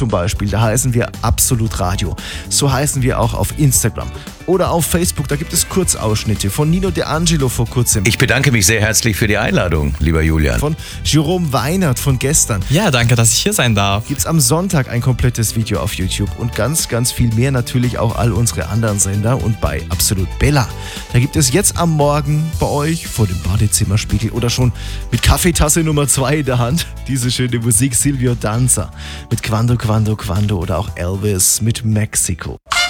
zum Beispiel, da heißen wir Absolut Radio. So heißen wir auch auf Instagram. Oder auf Facebook, da gibt es Kurzausschnitte von Nino De Angelo vor kurzem. Ich bedanke mich sehr herzlich für die Einladung, lieber Julian. Von Jerome Weinert von gestern. Ja, danke, dass ich hier sein darf. Gibt's am Sonntag ein komplettes Video auf YouTube und ganz, ganz viel mehr natürlich auch all unsere anderen Sender und bei Absolut Bella. Da gibt es jetzt am Morgen bei euch vor dem Badezimmerspiegel oder schon mit Kaffeetasse Nummer 2 in der Hand diese schöne Musik Silvio Danza mit Quando, Quando, Quando oder auch Elvis mit Mexico.